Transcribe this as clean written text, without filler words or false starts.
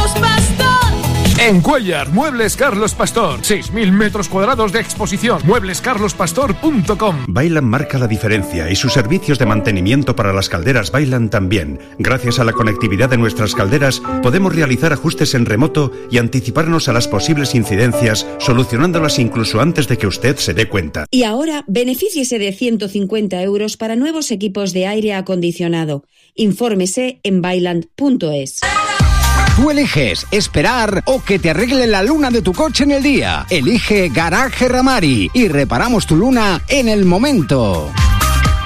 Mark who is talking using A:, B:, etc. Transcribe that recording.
A: Carlos Pastor.
B: En Cuéllar, Muebles Carlos Pastor. 6.000 metros cuadrados de exposición. Mueblescarlospastor.com.
C: Vaillant marca la diferencia y sus servicios de mantenimiento para las calderas Vaillant también. Gracias a la conectividad de nuestras calderas, podemos realizar ajustes en remoto y anticiparnos a las posibles incidencias, solucionándolas incluso antes de que usted se dé cuenta.
D: Y ahora, benefíciese de 150 euros para nuevos equipos de aire acondicionado. Infórmese en vaillant.es.
E: Tú eliges esperar o que te arregle la luna de tu coche en el día. Elige Garaje Ramari y reparamos tu luna en el momento.